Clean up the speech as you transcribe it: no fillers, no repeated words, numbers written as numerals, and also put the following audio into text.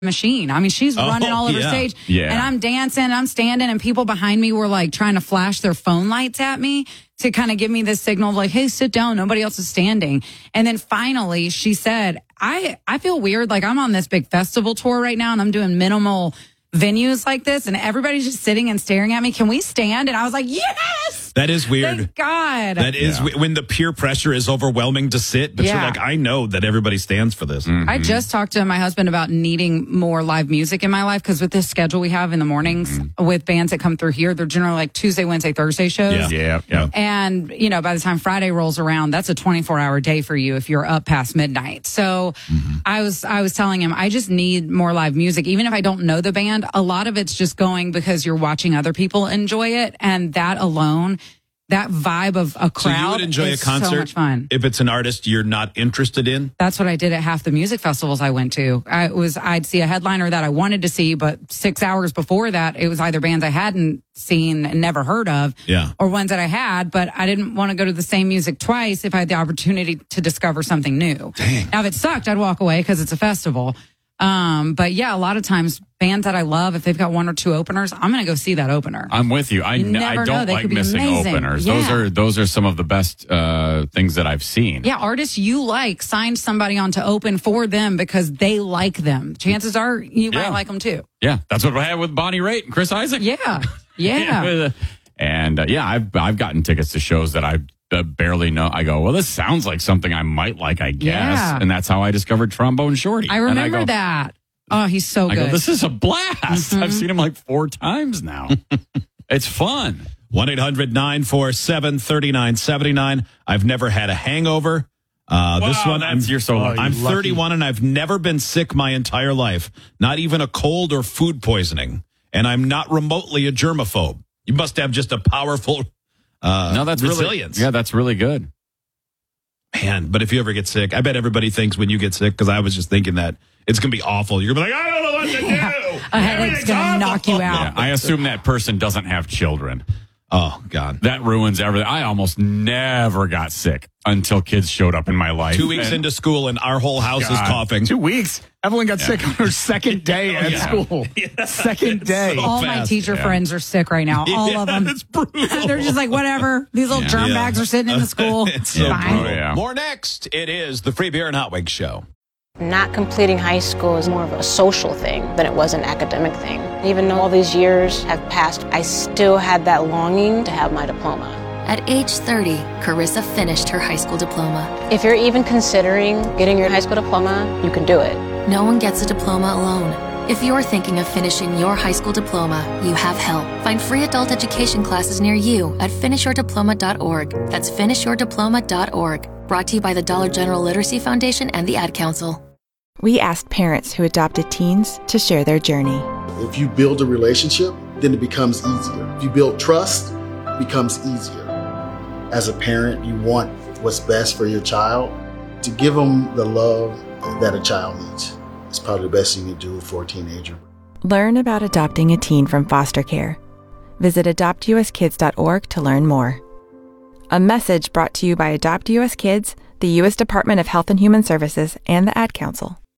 machine. I mean, she's running all over stage, and I'm dancing, I'm standing, and people behind me were like trying to flash their phone lights at me to kind of give me this signal of like, hey, sit down, nobody else is standing. And then finally she said, I feel weird, like I'm on this big festival tour right now and I'm doing minimal venues like this and everybody's just sitting and staring at me. Can we stand? And I was like, yes! That is weird. Thank God. That is when the peer pressure is overwhelming to sit, but you're like, I know that everybody stands for this. I just talked to my husband about needing more live music in my life because with this schedule we have in the mornings with bands that come through here, they're generally like Tuesday, Wednesday, Thursday shows. Yeah. And, you know, by the time Friday rolls around, that's a 24-hour day for you if you're up past midnight. So I was telling him, I just need more live music. Even if I don't know the band, a lot of it's just going because you're watching other people enjoy it. And that alone, that vibe of a crowd. So you would enjoy a concert so much fun. if it's an artist you're not interested in? That's what I did at half the music festivals I went to. I'd see a headliner that I wanted to see, but 6 hours before that, it was either bands I hadn't seen and never heard of, or ones that I had, but I didn't want to go to the same music twice if I had the opportunity to discover something new. Dang. Now, if it sucked, I'd walk away because it's a festival. But yeah, a lot of times bands that I love, if they've got one or two openers, I'm going to go see that opener. I'm with you. I don't like missing openers. Yeah. Those are some of the best things that I've seen. Yeah, artists you like signed somebody on to open for them because they like them. Chances are you might like them too. Yeah, that's what I had with Bonnie Raitt and Chris Isaak. Yeah. And I've gotten tickets to shows that I barely know. I go, well, this sounds like something I might like, I guess. Yeah. And that's how I discovered Trombone Shorty. I remember that. Oh, he's so good. I go, this is a blast. I've seen him like 4 times now. It's fun. 1-800-947-3979. I've never had a hangover. This one, you're so lucky. I'm 31 and I've never been sick my entire life. Not even a cold or food poisoning. And I'm not remotely a germaphobe. You must have just a powerful that's resilience. That's really good. Man, but if you ever get sick, I bet everybody thinks when you get sick, because I was just thinking that it's going to be awful. You're going to be like, I don't know what to do. A headache's going to knock you out. Yeah, I assume that person doesn't have children. Oh, God. That ruins everything. I almost never got sick until kids showed up in my life. 2 weeks into school and our whole house is coughing. 2 weeks? Evelyn got sick on her second day at school. Second day. So all my teacher friends are sick right now. All of them. It's brutal. They're just like, whatever. These little germ bags are sitting in the school. It's so fine. brutal. More next. It is the Free Beer and Hot Wings Show. Not completing high school is more of a social thing than it was an academic thing. Even though all these years have passed, I still had that longing to have my diploma. At age 30, Carissa finished her high school diploma. If you're even considering getting your high school diploma, you can do it. No one gets a diploma alone. If you're thinking of finishing your high school diploma, you have help. Find free adult education classes near you at finishyourdiploma.org. That's finishyourdiploma.org. Brought to you by the Dollar General Literacy Foundation and the Ad Council. We asked parents who adopted teens to share their journey. If you build a relationship, then it becomes easier. If you build trust, it becomes easier. As a parent, you want what's best for your child. To give them the love that a child needs is probably the best thing you can do for a teenager. Learn about adopting a teen from foster care. Visit adoptuskids.org to learn more. A message brought to you by Adopt US Kids, the U.S. Department of Health and Human Services, and the Ad Council.